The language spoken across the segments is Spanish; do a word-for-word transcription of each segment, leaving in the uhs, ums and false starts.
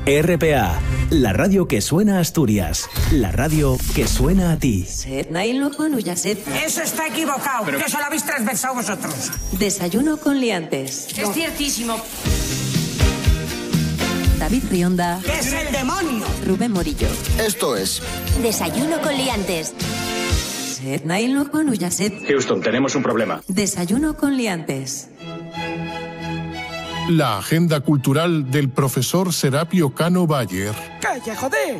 R P A, la radio que suena a Asturias, la radio que suena a ti. Eso está equivocado, pero que eso lo habéis transversado vosotros. Desayuno con liantes. Es ciertísimo. David Rionda. ¡Es el demonio! Rubén Morillo. Esto es Desayuno con liantes. Houston, tenemos un problema. Desayuno con liantes. La agenda cultural del profesor Serapio Cano Bayer. ¡Calla, joder!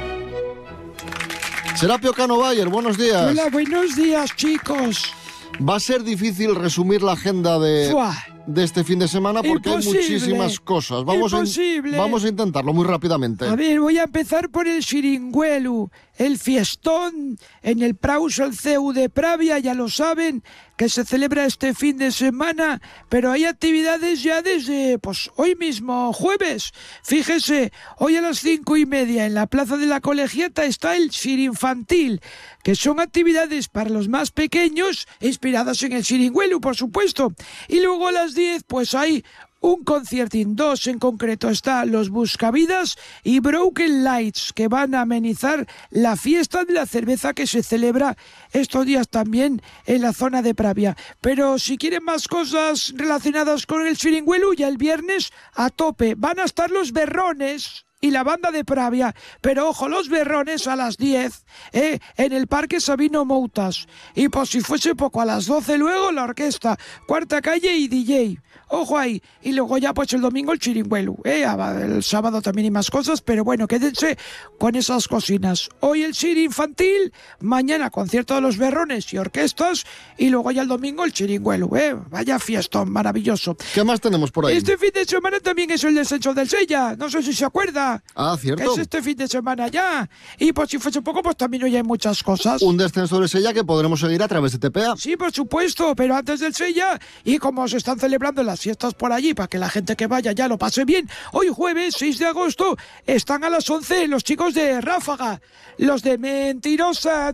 Serapio Cano Bayer, buenos días. Hola, buenos días, chicos. Va a ser difícil resumir la agenda de, ¡Fua! de este fin de semana porque Imposible. hay muchísimas cosas. Vamos a, Imposible. vamos a intentarlo muy rápidamente. A ver, voy a empezar por el Xiringuelu, el fiestón en el Praus el C E U de Pravia, ya lo saben, que se celebra este fin de semana, pero hay actividades ya desde, pues, hoy mismo, jueves. Fíjese, hoy a las cinco y media en la Plaza de la Colegiata está el Xirinfantil, que son actividades para los más pequeños, inspiradas en el Xiringuelu, por supuesto. Y luego a las diez, pues hay un conciertín, dos en concreto, está Los Buscavidas y Broken Lights, que van a amenizar la fiesta de la cerveza que se celebra estos días también en la zona de Pravia. Pero si quieren más cosas relacionadas con el Xiringuelu, ya el viernes a tope van a estar Los Berrones y la banda de Pravia, pero ojo, Los Berrones a las diez, eh, en el Parque Sabino Moutas. Y por si fuese poco, a las doce luego la orquesta, Cuarta Calle y D J. Ojo ahí. Y luego ya pues el domingo el Xiringuelu, eh, el sábado también hay más cosas, pero bueno, quédense con esas cocinas. Hoy el Xirinfantil, mañana concierto de Los Berrones y orquestas, y luego ya el domingo el Xiringuelu, eh. Vaya fiestón maravilloso. ¿Qué más tenemos por ahí? Este fin de semana también es el descenso del Sella, no sé si se acuerda. Ah, cierto. Es este fin de semana ya. Y por si fuese poco, pues también hoy hay muchas cosas. Un descenso del Sella que podremos seguir a través de T P A. Sí, por supuesto, pero antes del Sella, y como se están celebrando las fiestas por allí, para que la gente que vaya ya lo pase bien, hoy jueves seis de agosto están a las once los chicos de Ráfaga, los de Mentirosa,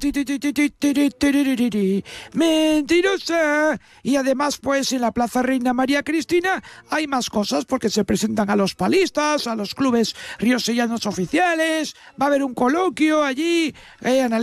Mentirosa. Y además, pues en la Plaza Reina María Cristina hay más cosas, porque se presentan a los palistas, a los clubes riosellanos oficiales, va a haber un coloquio allí, eh,